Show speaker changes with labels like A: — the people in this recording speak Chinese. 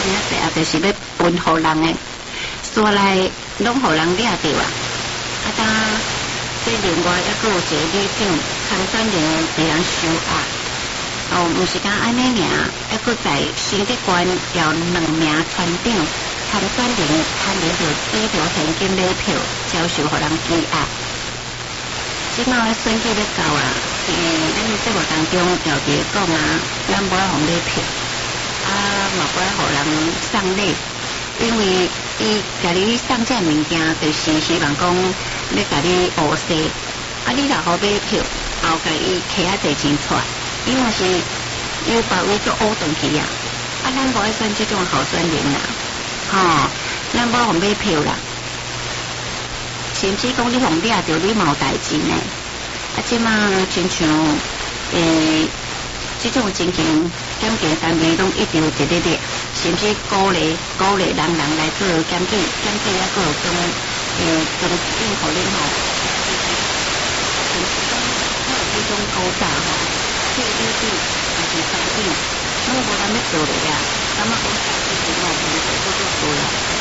A: 尔济啊，就是要分互人诶，所来拢互人掠着啊。啊，当这另外还佫有一个旅长，康转令被人收押。哦，毋是讲安尼尔，还佫在新德县调2名船长，康转令贪入着低条现金买票，遭受互人羁押。即卖选举要到啊，咱节目当中调别讲啊，咱无爱互买票，啊嘛无爱互人送礼，因为伊甲你送这物件，就是希望讲要甲你乌西，啊你若好买票，后甲伊摕啊侪钱出来，因为是有别位做乌转去啊，啊咱无爱选这种候选人啦，吼，咱无互买票啦。甚至讲你互掠着你嘛有代志呢，啊，即马亲像这种情形，检举单位拢一直有一咧咧，甚至鼓励人来做检举，还佫有跟应互恁吼，甚至讲还有这种高价吼，这个还是3点，如果咱要做咧啊，感觉讲这个我们做了。